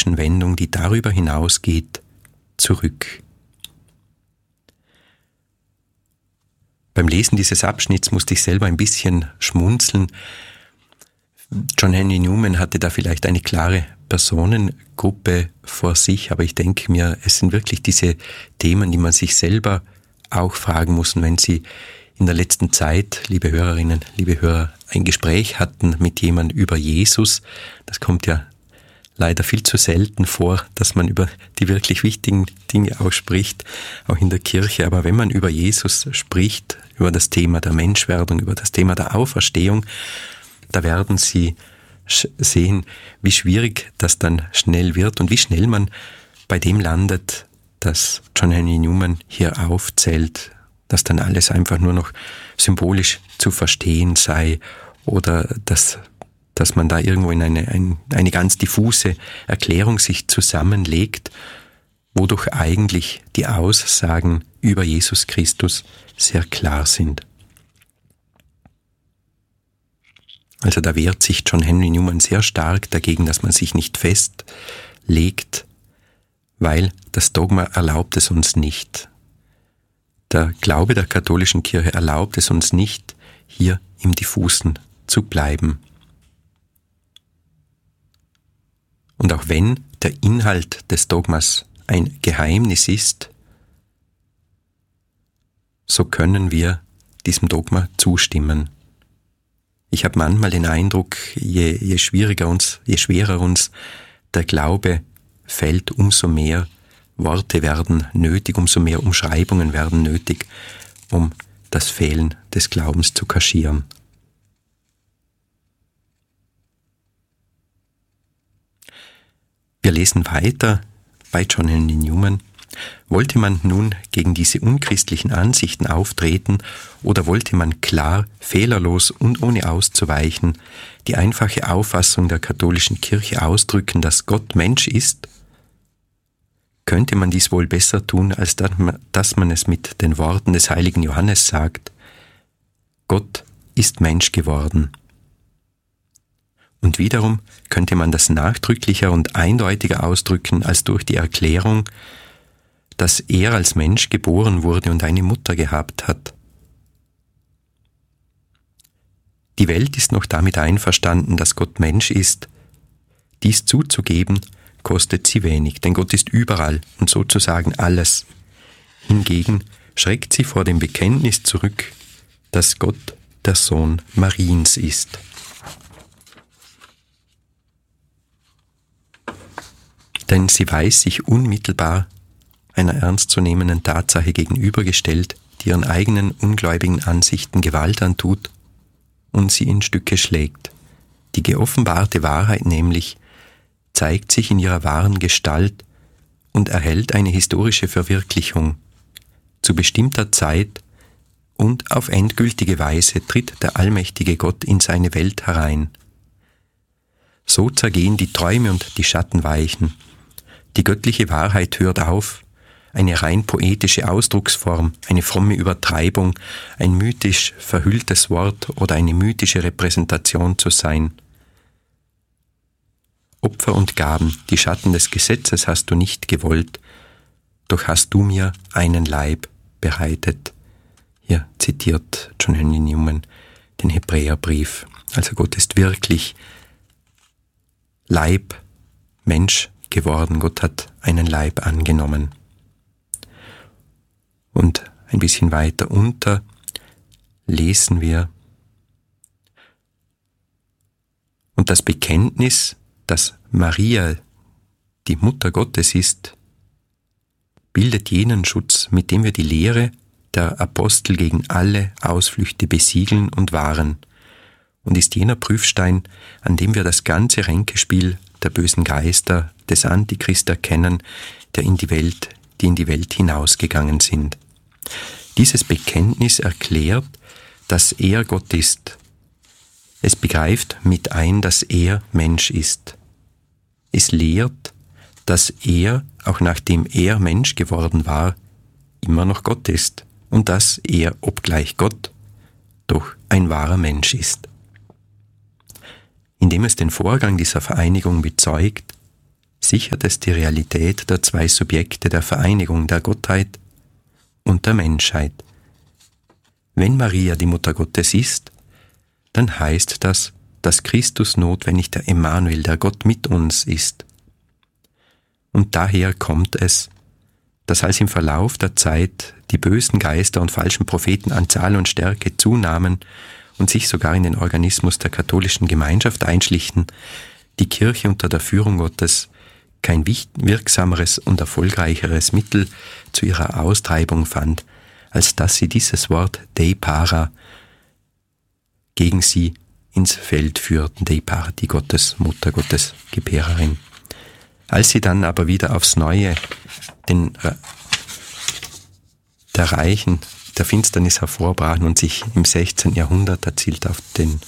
theologischen Wendung, die darüber hinausgeht, zurück. Beim Lesen dieses Abschnitts musste ich selber ein bisschen schmunzeln. John Henry Newman hatte da vielleicht eine klare Personengruppe vor sich, aber ich denke mir, es sind wirklich diese Themen, die man sich selber auch fragen muss. Und wenn Sie in der letzten Zeit, liebe Hörerinnen, liebe Hörer, ein Gespräch hatten mit jemandem über Jesus, das kommt ja leider viel zu selten vor, dass man über die wirklich wichtigen Dinge auch spricht, auch in der Kirche. Aber wenn man über Jesus spricht, über das Thema der Menschwerdung, über das Thema der Auferstehung, da werden Sie sehen, wie schwierig das dann schnell wird und wie schnell man bei dem landet, dass John Henry Newman hier aufzählt, dass dann alles einfach nur noch symbolisch zu verstehen sei oder dass man da irgendwo in eine ganz diffuse Erklärung sich zusammenlegt, wodurch eigentlich die Aussagen über Jesus Christus sehr klar sind. Also da wehrt sich John Henry Newman sehr stark dagegen, dass man sich nicht festlegt, weil das Dogma erlaubt es uns nicht. Der Glaube der katholischen Kirche erlaubt es uns nicht, hier im Diffusen zu bleiben. Und auch wenn der Inhalt des Dogmas ein Geheimnis ist, so können wir diesem Dogma zustimmen. Ich habe manchmal den Eindruck, je schwerer uns der Glaube fällt, umso mehr Worte werden nötig, umso mehr Umschreibungen werden nötig, um das Fehlen des Glaubens zu kaschieren. Wir lesen weiter bei John Henry Newman. Wollte man nun gegen diese unchristlichen Ansichten auftreten oder wollte man klar, fehlerlos und ohne auszuweichen die einfache Auffassung der katholischen Kirche ausdrücken, dass Gott Mensch ist, könnte man dies wohl besser tun, als dass man es mit den Worten des heiligen Johannes sagt: Gott ist Mensch geworden. Und wiederum könnte man das nachdrücklicher und eindeutiger ausdrücken als durch die Erklärung, dass er als Mensch geboren wurde und eine Mutter gehabt hat. Die Welt ist noch damit einverstanden, dass Gott Mensch ist. Dies zuzugeben, kostet sie wenig, denn Gott ist überall und sozusagen alles. Hingegen schreckt sie vor dem Bekenntnis zurück, dass Gott der Sohn Mariens ist. Denn sie weiß sich unmittelbar einer ernstzunehmenden Tatsache gegenübergestellt, die ihren eigenen ungläubigen Ansichten Gewalt antut und sie in Stücke schlägt. Die geoffenbarte Wahrheit nämlich zeigt sich in ihrer wahren Gestalt und erhält eine historische Verwirklichung. Zu bestimmter Zeit und auf endgültige Weise tritt der allmächtige Gott in seine Welt herein. So zergehen die Träume und die Schatten weichen. Die göttliche Wahrheit hört auf, eine rein poetische Ausdrucksform, eine fromme Übertreibung, ein mythisch verhülltes Wort oder eine mythische Repräsentation zu sein. Opfer und Gaben, die Schatten des Gesetzes hast du nicht gewollt, doch hast du mir einen Leib bereitet. Hier zitiert John Henry Newman den Hebräerbrief. Also Gott ist wirklich Leib, Mensch geworden. Gott hat einen Leib angenommen. Und ein bisschen weiter unter lesen wir: Und das Bekenntnis, dass Maria die Mutter Gottes ist, bildet jenen Schutz, mit dem wir die Lehre der Apostel gegen alle Ausflüchte besiegeln und wahren, und ist jener Prüfstein, an dem wir das ganze Ränkespiel der bösen Geister des Antichrist erkennen, die in die Welt hinausgegangen sind. Dieses Bekenntnis erklärt, dass er Gott ist. Es begreift mit ein, dass er Mensch ist. Es lehrt, dass er, auch nachdem er Mensch geworden war, immer noch Gott ist und dass er, obgleich Gott, doch ein wahrer Mensch ist. Indem es den Vorgang dieser Vereinigung bezeugt, sichert es die Realität der zwei Subjekte der Vereinigung der Gottheit und der Menschheit. Wenn Maria die Mutter Gottes ist, dann heißt das, dass Christus notwendig der Emmanuel, der Gott mit uns ist. Und daher kommt es, dass als im Verlauf der Zeit die bösen Geister und falschen Propheten an Zahl und Stärke zunahmen und sich sogar in den Organismus der katholischen Gemeinschaft einschlichen, die Kirche unter der Führung Gottes kein wirksameres und erfolgreicheres Mittel zu ihrer Austreibung fand, als dass sie dieses Wort Dei Para gegen sie ins Feld führten, Dei Para, die Gottesmutter, Gottesgebärerin. Als sie dann aber wieder aufs Neue der Reichen der Finsternis hervorbrachen und sich im 16. Jahrhundert, erzielt auf den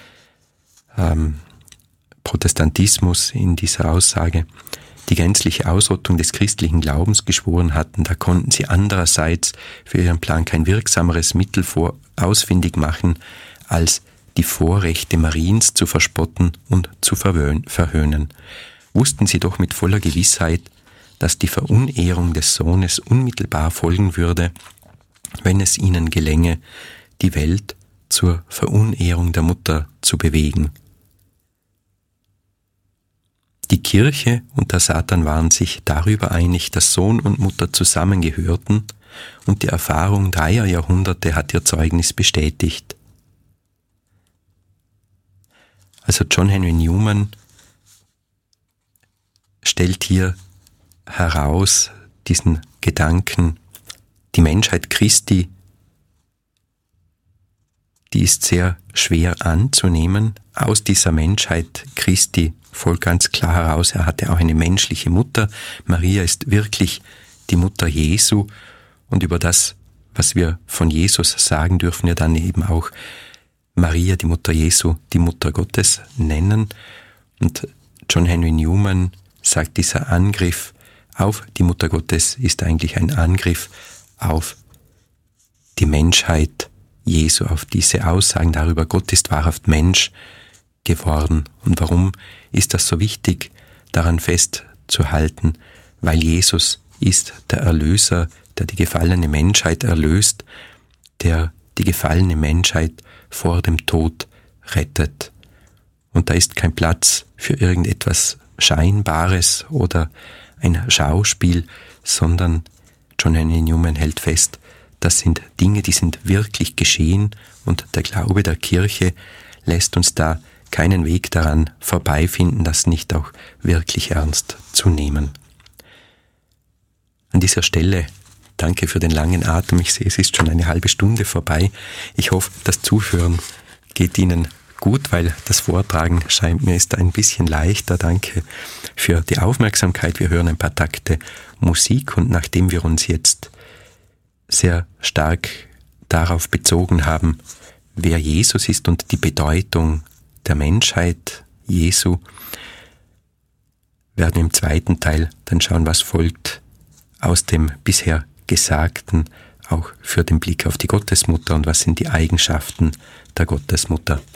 Protestantismus in dieser Aussage, die gänzliche Ausrottung des christlichen Glaubens geschworen hatten, da konnten sie andererseits für ihren Plan kein wirksameres Mittel ausfindig machen, als die Vorrechte Mariens zu verspotten und zu verhöhnen. Wussten sie doch mit voller Gewissheit, dass die Verunehrung des Sohnes unmittelbar folgen würde, wenn es ihnen gelänge, die Welt zur Verunehrung der Mutter zu bewegen. Die Kirche und der Satan waren sich darüber einig, dass Sohn und Mutter zusammengehörten, und die Erfahrung 3 Jahrhunderte hat ihr Zeugnis bestätigt. Also John Henry Newman stellt hier heraus diesen Gedanken, die Menschheit Christi, die ist sehr schwer anzunehmen. Aus dieser Menschheit Christi folgt ganz klar heraus, er hatte auch eine menschliche Mutter. Maria ist wirklich die Mutter Jesu, und über das, was wir von Jesus sagen, dürfen wir dann eben auch Maria, die Mutter Jesu, die Mutter Gottes nennen. Und John Henry Newman sagt, dieser Angriff auf die Mutter Gottes ist eigentlich ein Angriff auf die Menschheit Jesu, auf diese Aussagen darüber, Gott ist wahrhaft Mensch geworden. Und warum ist das so wichtig, daran festzuhalten? Weil Jesus ist der Erlöser, der die gefallene Menschheit erlöst, der die gefallene Menschheit vor dem Tod rettet. Und da ist kein Platz für irgendetwas Scheinbares oder ein Schauspiel, sondern John Henry Newman hält fest, das sind Dinge, die sind wirklich geschehen, und der Glaube der Kirche lässt uns da keinen Weg daran vorbeifinden, das nicht auch wirklich ernst zu nehmen. An dieser Stelle danke für den langen Atem. Ich sehe, es ist schon eine halbe Stunde vorbei. Ich hoffe, das Zuhören geht Ihnen gut, weil das Vortragen scheint mir ist ein bisschen leichter. Danke für die Aufmerksamkeit. Wir hören ein paar Takte Musik, und nachdem wir uns jetzt sehr stark darauf bezogen haben, wer Jesus ist und die Bedeutung der Menschheit Jesu, werden wir im zweiten Teil dann schauen, was folgt aus dem bisher Gesagten, auch für den Blick auf die Gottesmutter, und was sind die Eigenschaften der Gottesmutter.